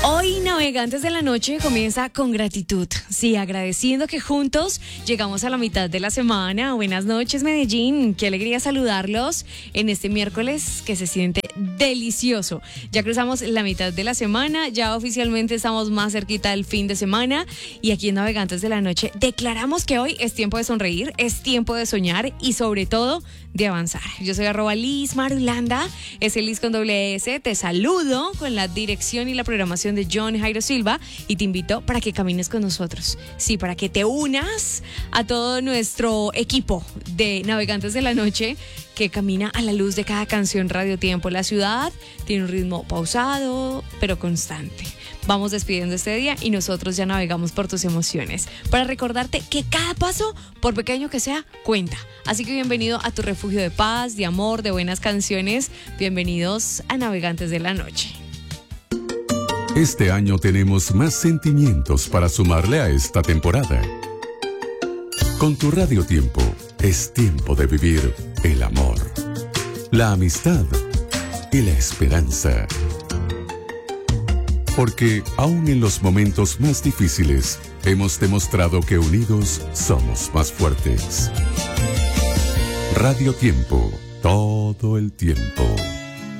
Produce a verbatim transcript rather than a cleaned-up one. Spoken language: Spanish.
Hoy Navegantes de la Noche comienza con gratitud. Sí, agradeciendo que juntos llegamos a la mitad de la semana. Buenas noches, Medellín. Qué alegría saludarlos en este miércoles que se siente delicioso. Ya cruzamos la mitad de la semana, ya oficialmente estamos más cerquita del fin de semana y aquí en Navegantes de la Noche declaramos que hoy es tiempo de sonreír, es tiempo de soñar y sobre todo de avanzar. Yo soy arroba Liz Marulanda, es el Liz con doble S. Te saludo con la dirección y la programación de John Jairo Silva y te invito para que camines con nosotros. Sí, para que te unas a todo nuestro equipo de Navegantes de la Noche que camina a la luz de cada canción Radio Tiempo. La ciudad tiene un ritmo pausado, pero constante. Vamos despidiendo este día y nosotros ya navegamos por tus emociones para recordarte que cada paso, por pequeño que sea, cuenta. Así que bienvenido a tu refugio de paz, de amor, de buenas canciones. Bienvenidos a Navegantes de la Noche. Este año tenemos más sentimientos para sumarle a esta temporada. Con tu Radio Tiempo, es tiempo de vivir el amor, la amistad y la esperanza. Porque aún en los momentos más difíciles, hemos demostrado que unidos somos más fuertes. Radio Tiempo, todo el tiempo.